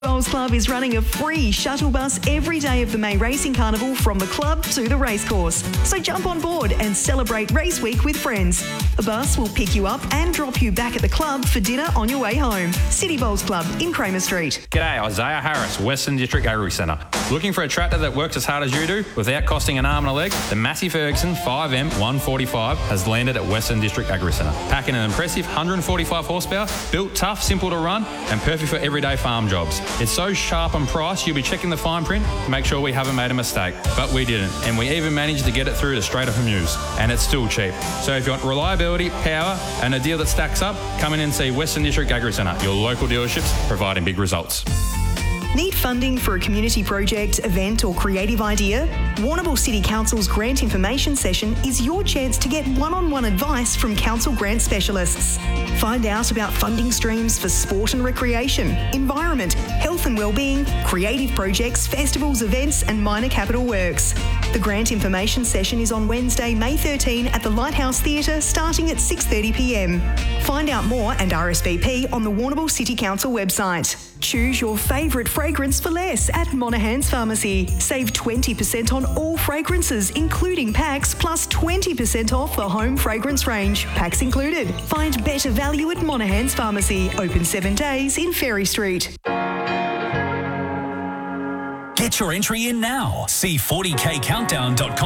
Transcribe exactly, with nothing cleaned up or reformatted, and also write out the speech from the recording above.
Bowls Club is running a free shuttle bus every day of the May Racing Carnival from the club to the racecourse. So jump on board and celebrate Race Week with friends. The bus will pick you up and drop you back at the club for dinner on your way home. City Bowls Club in Kramer Street. G'day, Isaiah Harris, Western District Agri Centre. Looking for a tractor that works as hard as you do without costing an arm and a leg? The Massey Ferguson five M one forty-five has landed at Western District Agri Centre, packing an impressive one hundred forty-five horsepower, built tough, simple to run, and perfect for everyday farm jobs. It's so sharp and priced, you'll be checking the fine print to make sure we haven't made a mistake. But we didn't, and we even managed to get it through to Strata from News, and it's still cheap. So if you want reliability, power, and a deal that stacks up, come in and see Western District Agri Centre, your local dealerships providing big results. Need funding for a community project, event or creative idea? Warrnambool City Council's Grant Information Session is your chance to get one-on-one advice from council grant specialists. Find out about funding streams for sport and recreation, environment, health and wellbeing, creative projects, festivals, events and minor capital works. The Grant Information Session is on Wednesday, May thirteenth at the Lighthouse Theatre starting at six thirty p m. Find out more and R S V P on the Warrnambool City Council website. Choose your favourite fragrance for less at Monaghan's Pharmacy. Save twenty percent on all fragrances, including packs, plus twenty percent off the home fragrance range, packs included. Find better value at Monaghan's Pharmacy, open seven days in Ferry Street. Get your entry in now. See forty k countdown dot com